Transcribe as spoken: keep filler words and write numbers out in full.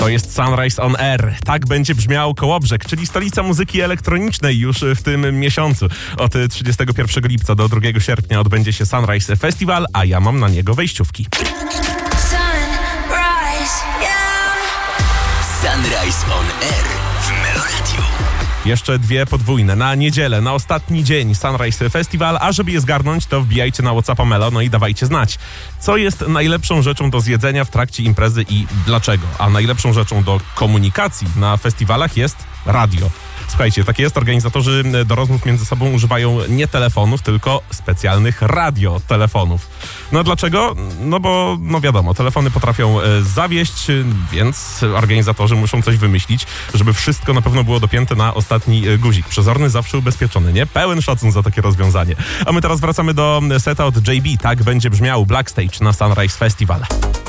To jest Sunrise on Air. Tak będzie brzmiał Kołobrzeg, czyli stolica muzyki elektronicznej już w tym miesiącu. Od trzydziestego pierwszego lipca do drugiego sierpnia odbędzie się Sunrise Festival, a ja mam na niego wejściówki. Sunrise, yeah. Sunrise on Air w Meloradiu. Jeszcze dwie podwójne. Na niedzielę, na ostatni dzień Sunrise Festival, a żeby je zgarnąć, to wbijajcie na WhatsAppa Melo, no i dawajcie znać, co jest najlepszą rzeczą do zjedzenia w trakcie imprezy i dlaczego. A najlepszą rzeczą do komunikacji na festiwalach jest radio. Słuchajcie, tak jest, organizatorzy do rozmów między sobą używają nie telefonów, tylko specjalnych radiotelefonów. No dlaczego? No bo, no wiadomo, telefony potrafią zawieść, więc organizatorzy muszą coś wymyślić, żeby wszystko na pewno było dopięte na ostatni guzik. Przezorny zawsze ubezpieczony, nie? Pełen szacun za takie rozwiązanie. A my teraz wracamy do seta od J B. Tak będzie brzmiał Black Stage na Sunrise Festival.